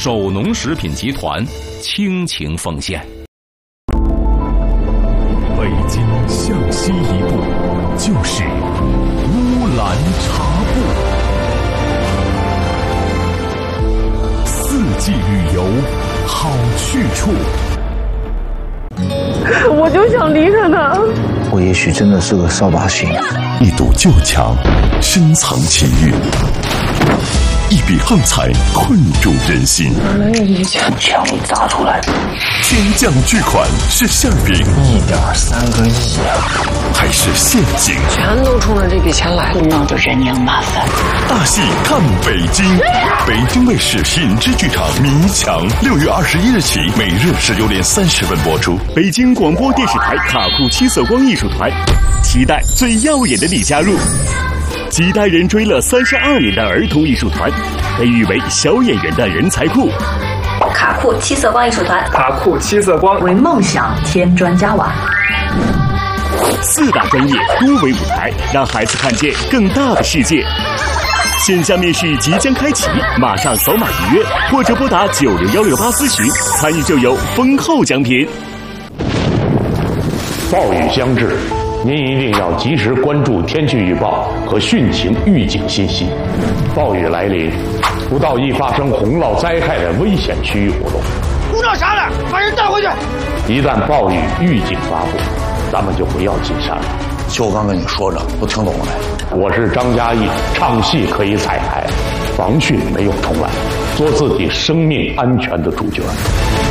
首农食品集团倾情奉献。 北京向西一步就是乌兰察布，四季旅游好去处。 我就想离开他。 我也许真的是个扫把星。 一堵旧墙深藏情欲，一笔横财困住人心。 哪有一枪砸出来的？ 天降巨款是馅饼 1.3个亿啊！ 还是陷阱？ 全都冲着这笔钱来， 闹得人仰马翻。 大戏看北京，北京卫视品质剧场迷墙，6月21日起，每日19点30分播出。 北京广播电视台卡库七色光艺术团，期待最耀眼的你加入。几代人追了32年的儿童艺术团，被誉为小演员的人才库。 卡库七色光艺术团， 卡库七色光为梦想添砖加瓦。 4大专业多维舞台，让孩子看见更大的世界。线下面试即将开启，马上扫码预约，或者拨打90168咨询，参与就有丰厚奖品。 暴雨将至，您一定要及时关注天气预报和汛情预警信息。暴雨来临，不到易发生洪涝灾害的危险区域活动。 鼓捣啥呢？把人带回去。 一旦暴雨预警发布，咱们就不要进山了。 就刚跟你说着，都听懂了没？ 我是张嘉译，唱戏可以彩排，防汛没有重来，做自己生命安全的主角。